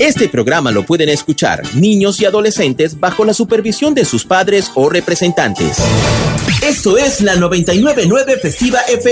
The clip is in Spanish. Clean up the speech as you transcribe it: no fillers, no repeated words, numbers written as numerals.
Este programa lo pueden escuchar niños y adolescentes bajo la supervisión de sus padres o representantes. Esto es la 99.9 Festiva FM.